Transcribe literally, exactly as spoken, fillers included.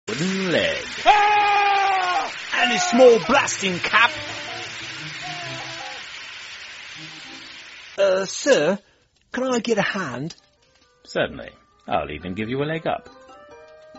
wooden leg. Ah! And his small blasting cap. Uh, sir, can I get a hand? Certainly. I'll even give you a leg up.